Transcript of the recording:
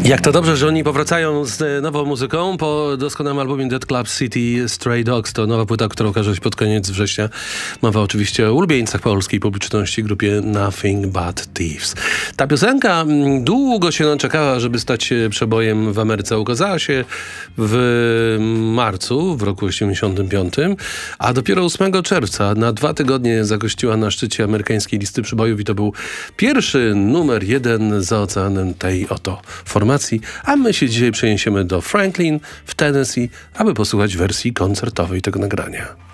Jak to dobrze, że oni powracają z nową muzyką po doskonałym albumie Dead Club City Stray Dogs. To nowa płyta, która ukaże się pod koniec września. Mowa oczywiście o ulubieńcach polskiej publiczności, grupie Nothing But Thieves. Ta piosenka długo się czekała, żeby stać się przebojem w Ameryce. Ukazała się w marcu, w roku 85, a dopiero 8 czerwca na 2 tygodnie zagościła na szczycie amerykańskiej listy przebojów i to był pierwszy numer 1 za oceanem tej oto formacji. A my się dzisiaj przeniesiemy do Franklin w Tennessee, aby posłuchać wersji koncertowej tego nagrania.